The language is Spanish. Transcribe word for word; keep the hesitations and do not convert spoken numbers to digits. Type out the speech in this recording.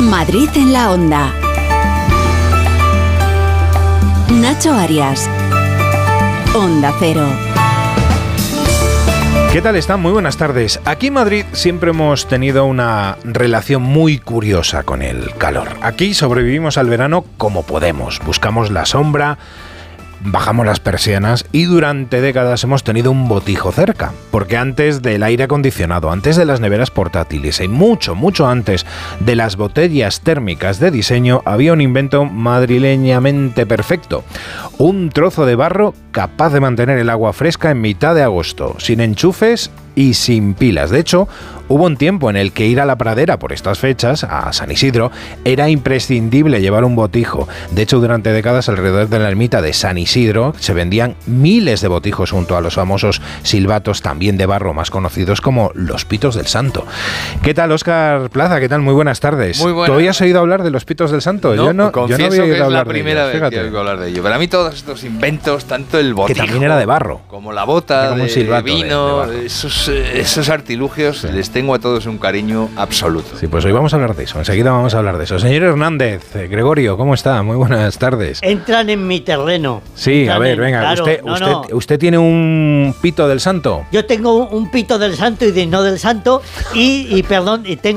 Madrid en la Onda. Nacho Arias. Onda Cero. ¿Qué tal están? Muy buenas tardes. Aquí en Madrid siempre hemos tenido una relación muy curiosa con el calor. Aquí sobrevivimos al verano como podemos. Buscamos la sombra, bajamos las persianas y durante décadas hemos tenido un botijo cerca. Porque antes del aire acondicionado, antes de las neveras portátiles y mucho, mucho antes de las botellas térmicas de diseño, había un invento madrileñamente perfecto. Un trozo de barro capaz de mantener el agua fresca en mitad de agosto, sin enchufes y sin pilas. De hecho, hubo un tiempo en el que ir a la pradera por estas fechas, a San Isidro, era imprescindible llevar un botijo. De hecho, durante décadas alrededor de la ermita de San Isidro se vendían miles de botijos junto a los famosos silbatos también de barro, más conocidos como los pitos del santo. ¿Qué tal, Óscar Plaza? ¿Qué tal? Muy buenas tardes. Muy buenas. ¿Tú habías oído hablar de los pitos del santo? No, yo no, confieso yo no había que oído es hablar la primera de ellos, vez que oigo hablar de ello. Para mí todos estos inventos, tanto el botijo, que también era de barro, como la bota, como un de silbato vino, de, de esos, esos artilugios, sí. Les tengo a todos un cariño absoluto. Sí, pues hoy vamos a hablar de eso, enseguida vamos a hablar de eso. Señor Hernández, eh, Gregorio, ¿cómo está? Muy buenas tardes. Entran en mi terreno. Sí, Entran a ver, en, venga, claro, usted, no, usted, no. usted tiene un pito del santo. Yo tengo un, un pito del santo y de no del santo y, y perdón, y tengo